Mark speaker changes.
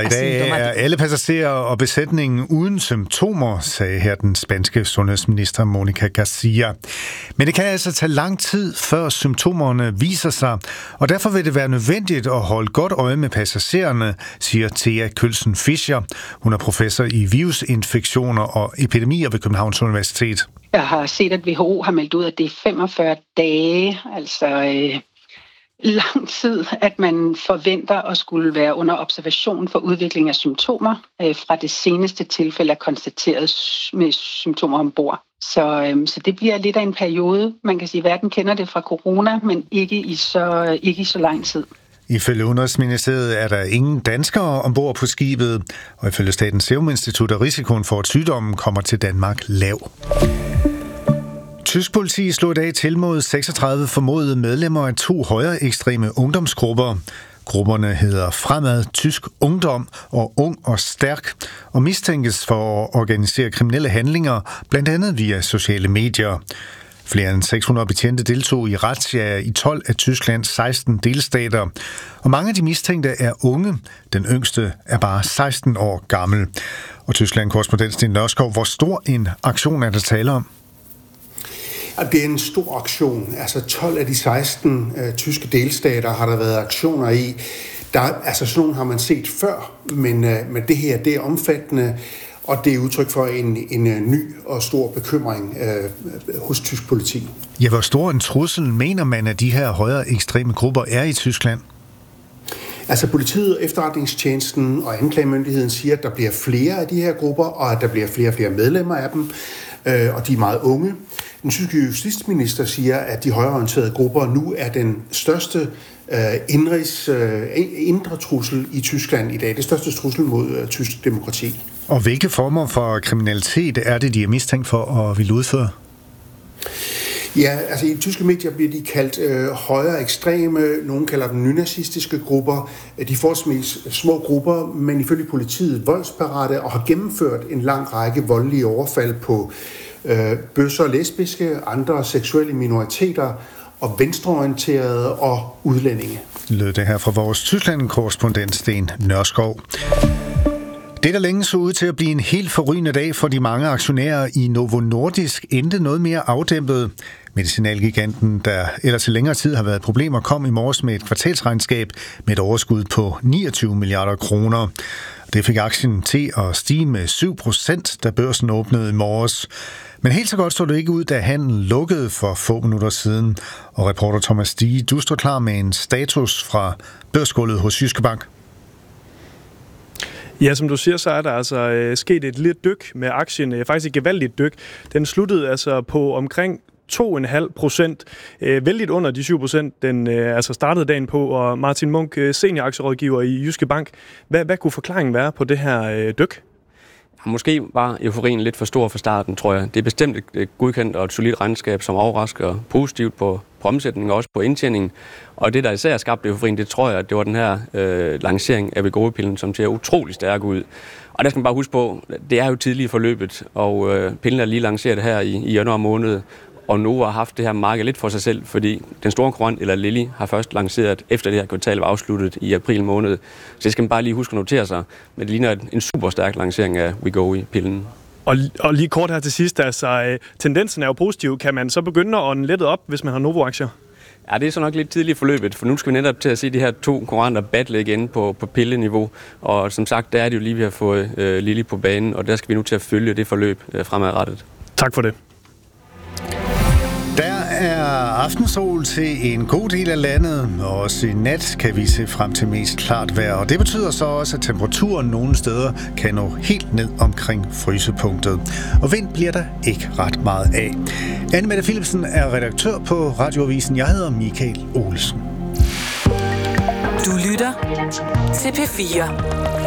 Speaker 1: I dag er alle passagerer og besætningen uden symptomer, sagde her den spanske sundhedsminister Monica Garcia. Men det kan altså tage lang tid, før symptomerne viser sig, og derfor vil det være nødvendigt at holde godt øje med passagererne, siger Thea Kølsen Fischer. Hun er professor i virusinfektioner og epidemier ved Københavns Universitet.
Speaker 2: Jeg har set, at WHO har meldt ud, at det er 45 dage, altså lang tid, at man forventer at skulle være under observation for udvikling af symptomer fra det seneste tilfælde er konstateret med symptomer ombord. Så det bliver lidt af en periode. Man kan sige, at verden kender det fra corona, men ikke i så lang tid.
Speaker 1: Ifølge Udenrigsministeriet er der ingen danskere ombord på skibet, og ifølge Statens Serum Institut er risikoen for, at sygdommen kommer til Danmark lav. Tysk politi slog i dag til mod 36 formodede medlemmer af 2 højre ekstreme ungdomsgrupper. Grupperne hedder Fremad Tysk Ungdom og Ung og Stærk, og mistænkes for at organisere kriminelle handlinger, blandt andet via sociale medier. Flere end 600 betjente deltog i razziaer i 12 af Tysklands 16 delstater, og mange af de mistænkte er unge. Den yngste er bare 16 år gammel. Og Tyskland-korrespondent Sten Nørskov, hvor stor en aktion er der tale om?
Speaker 3: Det er en stor aktion. Altså 12 af de 16 tyske delstater har der været aktioner i. Altså sådan nogle har man set før, men det her, det er omfattende, og det er udtryk for en ny og stor bekymring hos tysk politi.
Speaker 1: Ja, hvor stor en trussel mener man, at de her højere ekstreme grupper er i Tyskland?
Speaker 3: Altså politiet, efterretningstjenesten og anklagemyndigheden siger, at der bliver flere af de her grupper, og at der bliver flere og flere medlemmer af dem, og de er meget unge. Den tyske justitsminister siger, at de højreorienterede grupper nu er den største indre trussel i Tyskland i dag. Det største trussel mod tysk demokrati.
Speaker 1: Og hvilke former for kriminalitet er det, de er mistænkt for at ville udføre?
Speaker 3: Ja, altså i tyske medier bliver de kaldt højre ekstreme, nogen kalder dem nynazistiske grupper. De er forholdsvis små grupper, men ifølge politiet voldsparate og har gennemført en lang række voldelige overfald på bøsser, lesbiske, andre seksuelle minoriteter og venstreorienterede og udlændinge.
Speaker 1: Lød det her fra vores Tyskland-korrespondent Sten Nørskov. Det, der længe så ud til at blive en helt forrygende dag for de mange aktionærer i Novo Nordisk, endte noget mere afdæmpet. Medicinalgiganten, der ellers til længere tid har været problemer, kom i morges med et kvartalsregnskab med et overskud på 29 milliarder kroner. Det fik aktien til at stige med 7%, da børsen åbnede i morges. Men helt så godt så det ikke ud, da handlen lukkede for få minutter siden. Og reporter Thomas Stige, du står klar med en status fra børsgulvet hos Jyske Bank.
Speaker 4: Ja, som du siger, så er der altså sket et lidt dyk med aktien. Faktisk et gevaldigt dyk. Den sluttede altså på omkring 2,5%. Vældigt under de 7%, den altså startede dagen på. Og Martin Munk, senioraktierådgiver i Jyske Bank. Hvad kunne forklaringen være på det her dyk?
Speaker 5: Måske var euforien lidt for stor fra starten, tror jeg. Det er bestemt et godkendt og et solidt regnskab, som overrasker positivt på omsætningen og også på indtjeningen. Og det, der især skabte euforien, det tror jeg, at det var den her lancering af Wegovy-pillen, som ser utrolig stærk ud. Og der skal man bare huske på, det er jo tidligt i forløbet, og pillen er lige lanceret her i januar måned. Og Novo har haft det her marked lidt for sig selv, fordi den store konkurrent, eller Lilly, har først lanceret efter det her kvartal var afsluttet i april måned. Så det skal man bare lige huske at notere sig. Men det ligner en super stærk lancering af Wegovy-pillen.
Speaker 4: Og lige kort her til sidst, altså tendensen er jo positiv. Kan man så begynde at ånde lettet op, hvis man har Novo-aktier?
Speaker 5: Ja, det er så nok lidt tidligt forløbet, for nu skal vi netop til at se de her 2 konkurrenter battle igen på pilleniveau. Og som sagt, der er det jo lige, vi har fået Lilly på banen, og der skal vi nu til at følge det forløb fremadrettet.
Speaker 4: Tak for det.
Speaker 1: Der er aftensol til en god del af landet, og også i nat kan vi se frem til mest klart vejr. Og det betyder så også, at temperaturen nogle steder kan nå helt ned omkring frysepunktet. Og vind bliver der ikke ret meget af. Anne-Mette Philipsen er redaktør på Radioavisen. Jeg hedder Michael Olsen.
Speaker 6: Du lytter til P4.